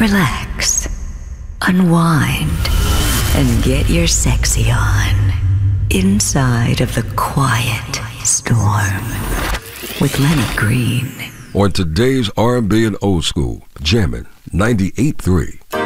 relax, unwind, and get your sexy on inside of the quiet storm with Lenny Green. On today's R&B and old school, jammin' 98.3.